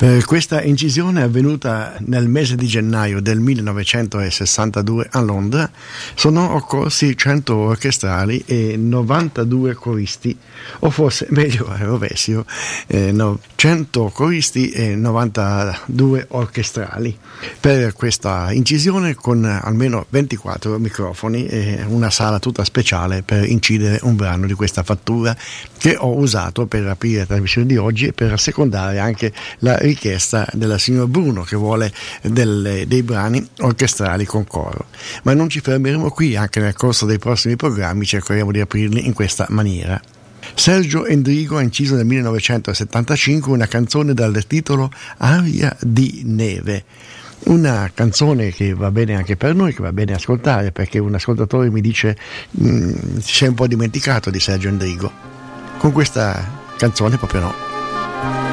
Questa incisione è avvenuta nel mese di gennaio del 1962 a Londra. Sono occorsi 100 orchestrali e 92 coristi, o forse meglio al rovescio, 100 coristi e 92 orchestrali per questa incisione, con almeno 24 microfoni e una sala tutta speciale per incidere un brano di questa fattura, che ho usato per aprire la trasmissione di oggi e per assecondare anche la richiesta della signora Bruno, che vuole dei brani orchestrali con coro. Ma non ci fermeremo qui, anche nel corso dei prossimi programmi cercheremo di aprirli in questa maniera. Sergio Endrigo ha inciso nel 1975 una canzone dal titolo Aria di neve, una canzone che va bene anche per noi, che va bene ascoltare, perché un ascoltatore mi dice si è un po' dimenticato di Sergio Endrigo. Con questa canzone proprio no.